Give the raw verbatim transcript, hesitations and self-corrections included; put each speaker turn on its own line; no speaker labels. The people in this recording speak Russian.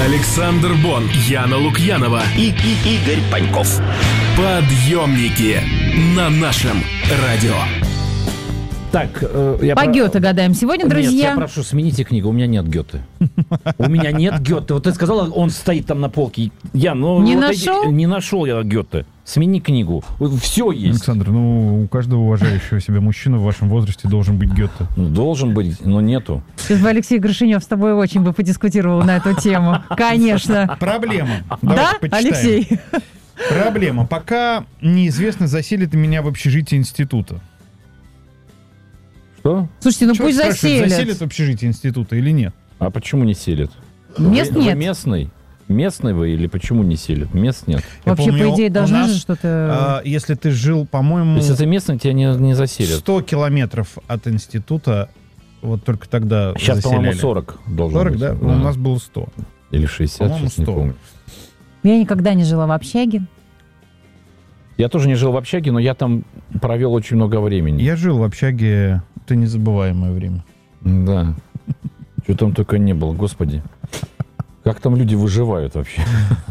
Александр Бон, Яна Лукьянова
И, и Игорь Паньков.
Подъемники на нашем радио.
Так, э, я
По
про-
Гёте гадаем сегодня,
Нет,
друзья.
я прошу, смените книгу, у меня нет Гёте. У меня нет Гёте. Вот ты сказала, он стоит там на полке. Я, ну...
Не
вот
нашел?
эти- Не нашел я Гёте. Смени книгу. Все есть.
Александр, ну, у каждого уважающего себя мужчины в вашем возрасте должен быть Гёте.
Ну, должен быть, но нету.
Сейчас бы Алексей Грошинев с тобой очень бы подискутировал на эту тему. Конечно.
Проблема.
Да,
Давайте почитаем.
Алексей?
Проблема. Пока неизвестно, заселит ли меня в общежитие института.
Что?
Слушайте, ну
Человек
пусть
спрашивает,
заселят.
заселят в общежитие института или нет?
А почему не селят?
Мест
Вы- вы
нет.
местный? Местный вы или почему не селят? Мест нет.
Я
Вообще,
помню,
по идее,
у
должны
нас,
же что-то...
а, если ты жил, по-моему,
Если ты местный, тебя не, не заселят.
сто километров от института, вот только тогда
Сейчас,
заселяли.
по-моему, сорок должно
сорок,
быть.
да? У нас было сто.
Или шестьдесят,
По-моему,
сейчас не
сто.
помню.
Я никогда не жила в общаге.
Я тоже не жил в общаге, но я там провел очень много времени.
Я жил в общаге, это незабываемое время.
Да. Что там только не было, господи. Как там люди выживают вообще?